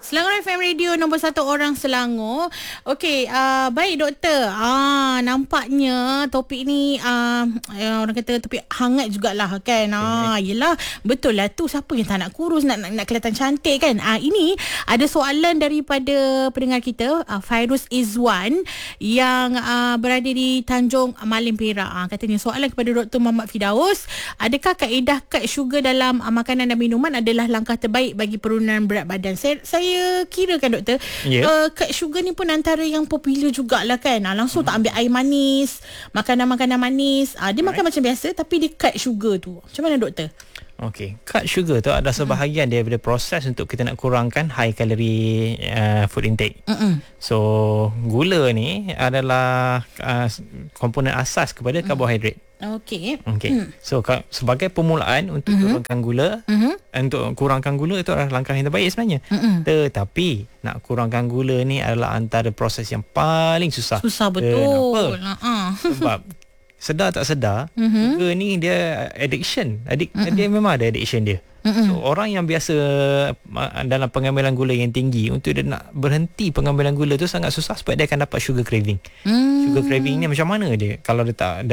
Selangor FM Radio nombor 1 orang Selangor. Okey, baik doktor. Nampaknya topik ni orang kata topik hangat jugalah kan. Yelah, betul lah tu, siapa yang tak nak kurus, nak kelihatan cantik kan. Ini ada soalan daripada pendengar kita, Fairuz Izwan yang berada di Tanjung Malim Perak. Katanya soalan kepada Dr. Muhammad Firdaus, adakah kaedah kad sugar dalam makanan dan minuman adalah langkah terbaik bagi penurunan berat badan? Saya kira kan doktor, kad sugar ni pun antara yang popular jugalah kan. Langsung tak ambil air manis, makanan-makanan manis, dia makan macam biasa tapi dia kad sugar tu. Macam mana doktor? Okey, cut sugar tu adalah sebahagian daripada proses untuk kita nak kurangkan high calorie food intake. So, gula ni adalah komponen asas kepada karbohidrat. Okey. So, sebagai permulaan untuk kurangkan gula, untuk kurangkan gula itu adalah langkah yang terbaik sebenarnya. Tetapi, nak kurangkan gula ni adalah antara proses yang paling susah. Susah betul. Sebab sedar tak sedar, sugar ni dia addiction. Dia memang ada addiction dia. So orang yang biasa dalam pengambilan gula yang tinggi, untuk dia nak berhenti pengambilan gula tu sangat susah sebab dia akan dapat sugar craving. Sugar craving ni macam mana dia? Kalau dia tak